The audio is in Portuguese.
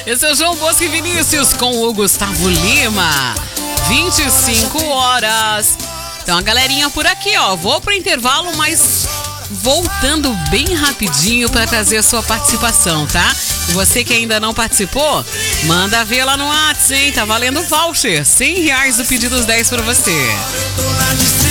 Esse é o João Bosco e Vinícius com o Gustavo Lima. 25 horas. Então a galerinha por aqui, ó. Vou pro intervalo, mas voltando bem rapidinho para trazer a sua participação, tá? E você que ainda não participou, manda ver lá no WhatsApp, hein? Tá valendo voucher. R$100 do Pedidos 10 para você.